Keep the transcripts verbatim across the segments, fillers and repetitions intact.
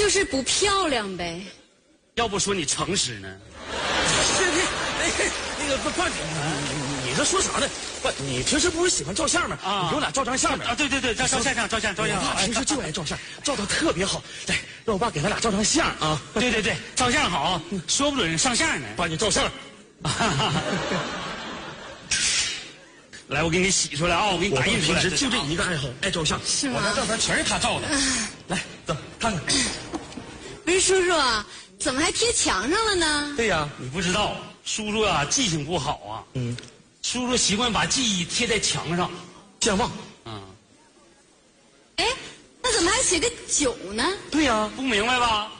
就是不漂亮呗。 要不说你诚实呢？ 那那那那个不不，你你这说啥呢？不，你平时不是喜欢照相吗？啊，你给我俩照张相呗。 啊，对对对，照照相照照相照相。 我爸平时就爱照相，照的特别好。来，让我爸给他俩照张相啊。 对对对，照相好，说不准上相呢。 爸，你照相。 来，我给你洗出来啊！我给你打印出来。 平时就这一个爱好，爱照相。 是吗？ 我这照片全是他照的。来，走，看看。 不是叔叔啊，怎么还贴墙上了呢？ 对呀， 你不知道，叔叔啊记性不好啊。嗯。叔叔习惯把记忆贴在墙上， 健忘。 嗯。 哎，那怎么还写个九呢？ 对呀， 不明白吧？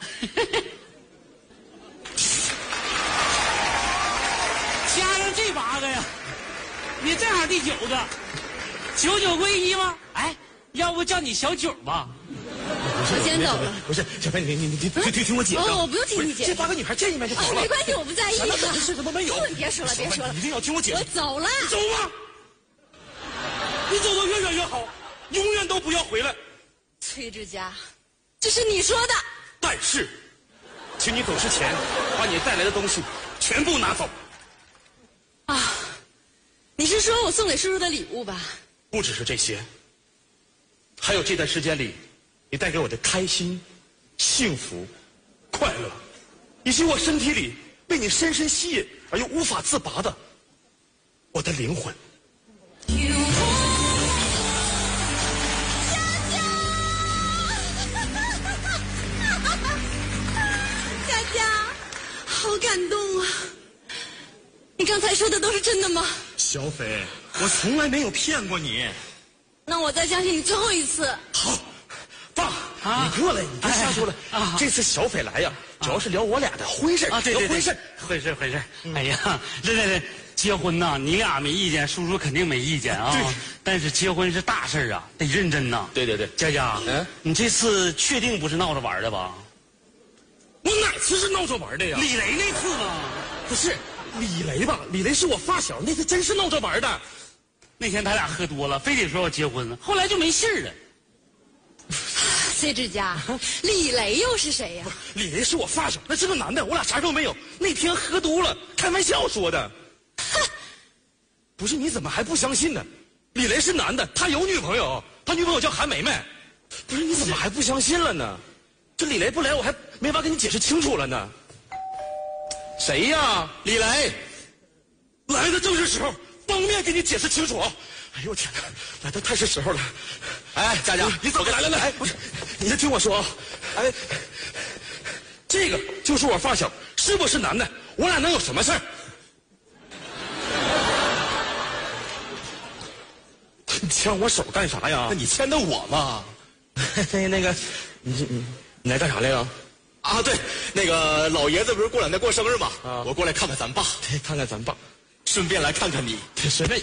加上这八个呀。你正好第九个，九九归一吗？哎，要不叫你小九吧？ 我先走了。 不是，小飞，你你你你听听听我解释。 哦，我不用听你解释。 这八个女孩见一面就好了。 没关系，我不在意。 什么事都没有。 你别说了，别说了， 一定要听我解释。 我走了。 走吧，你走得越远越好，永远都不要回来。 崔志佳，这是你说的。 但是，请你走之前，把你带来的东西全部拿走。 啊。你是说我送给叔叔的礼物吧？ 不只是这些，还有这段时间里，你带给我的开心、幸福、快乐，以及我身体里被你深深吸引而又无法自拔的我的灵魂。 佳佳，好感动啊！你刚才说的都是真的吗？ 小斐，我从来没有骗过你。 那我再相信你最后一次。 好，爸，啊、你过来，你别瞎说了。哎啊、这次小斐来呀，主要是聊我俩的婚事啊，对对对， 婚事， 婚事，婚事。嗯、哎呀，这这这，结婚呐，你俩没意见，叔叔肯定没意见啊。 对。 但是结婚是大事啊，得认真呐。 对对对， 佳佳，嗯，你这次确定不是闹着玩的吧？ 我哪次是闹着玩的呀？ 李雷那次嘛， 不是。李雷吧，李雷是我发小，那次真是闹着玩的。 那天他俩喝多了，非得说要结婚，后来就没信儿了。 崔志佳，李雷又是谁呀、啊？ 李雷是我发小，那是个男的，我俩啥事都没有。那天喝多了，开玩笑说的。 哼， 不是，你怎么还不相信呢？李雷是男的，他有女朋友，他女朋友叫韩梅梅。不是，你怎么还不相信了呢？这李雷不来，我还没法跟你解释清楚了呢。谁呀？李雷，来的正是时候，当面给你解释清楚。哎呦我天哪，来的太是时候了。哎，佳佳，你走开！来来来，不是，你先听我说啊。哎，这个就是我发小，是不是男的？我俩能有什么事儿？你牵我手干啥呀？ 那你牵的我嘛？ 那那个，你你你来干啥来了？ 啊，对，那个老爷子不是过两天过生日嘛？啊，我过来看看咱爸， 对，看看咱爸， 顺便来看看你， 顺便。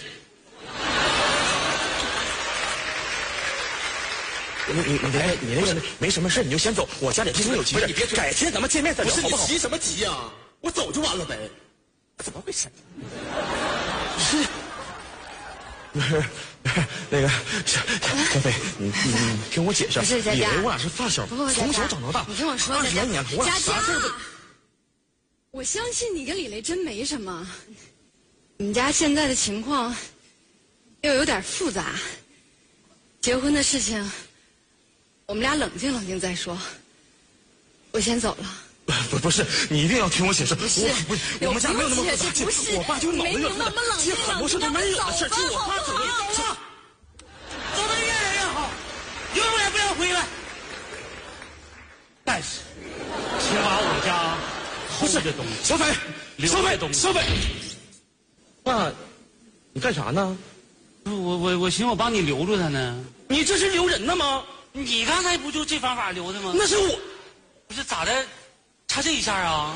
你你你那你那个没什么事，你就先走。我家里今天有急事， 你别改天咱们见面再聊， 不是好不好？ 你急什么急呀？我走就完了呗。 怎么回事？是，不是，那个小小飞，你你你听我解释， 不是佳佳， 以为我俩是发小，从小长到大， 你听我说， 二十来年，我俩啥事都。 我相信你跟李雷真没什么，你们家现在的情况又有点复杂，结婚的事情，我们俩冷静冷静再说。我先走了。 不不是，你一定要听我解释。 不是， 不是，我们家没有那么复杂。 不是， 我爸就脑子有事，其实很多事都没惹的事，就我爸怎么走了，走得越远越好，永远不要回来。但是，请把我家偷的东西， 小斐，小斐， 东西， 小斐，爸，你干啥呢？ 我我我寻思我帮你留住他呢。 你这是留人呢吗？ 你刚才不就这方法留的吗？ 那是我， 不是咋的？差这一下啊！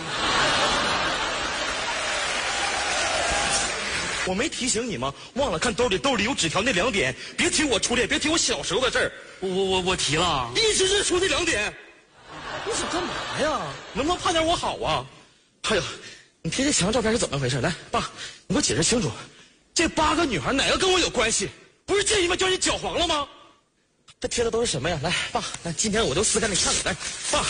我没提醒你吗？忘了看兜里，兜里有纸条那两点，别提我初恋，别提我小时候的事儿。 我我我我提了， 一直是说这两点。你想干嘛呀？能不能盼点我好啊？还有，你贴这墙上照片是怎么回事？来，爸，你给我解释清楚。这八个女孩哪个跟我有关系？不是见一面叫你搅黄了吗？这贴的都是什么呀？来，爸，来，今天我都撕开你看看。来，爸。